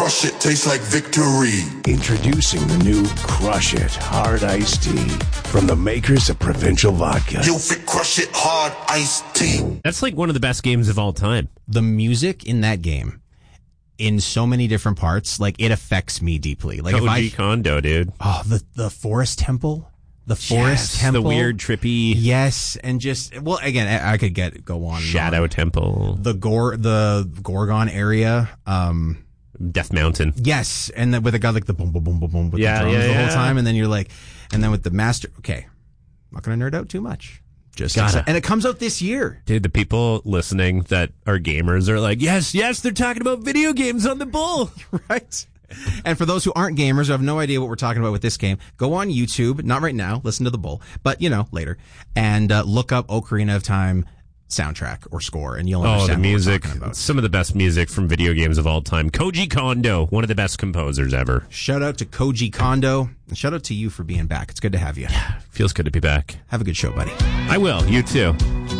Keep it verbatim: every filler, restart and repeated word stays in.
crush it, tastes like victory. Introducing the new Crush It Hard Iced Tea from the makers of Provincial Vodka. You fit Crush It Hard Iced Tea. That's like one of the best games of all time. The music in that game, in so many different parts, like it affects me deeply. Like Koji if I, Kondo, dude. Oh, the the Forest Temple, the Forest Yes, Temple, the weird trippy. Yes, and just well, again, I, I could get go on. and Shadow on. Temple. The Gor the Gorgon area. Um, Death Mountain. Yes, and then with a guy like the boom boom boom boom boom with Yeah, the drums yeah, the whole yeah. time, and then you're like, and then with the master. Okay, I'm not gonna nerd out too much. Just Gotta. and it comes out this year. Dude, the people listening that are gamers are like, yes, yes, they're talking about video games on the Bull. Right. And for those who aren't gamers, who have no idea what we're talking about with this game, go on YouTube, not right now, listen to the Bull, but, you know, later, and uh, look up Ocarina of Time soundtrack or score, and you'll Oh, understand the what music. we're talking about. Some of the best music from video games of all time. Koji Kondo, one of the best composers ever. Shout out to Koji Kondo, and shout out to you for being back. It's good to have you. Feels good to be back. Have a good show, buddy. I will. You too.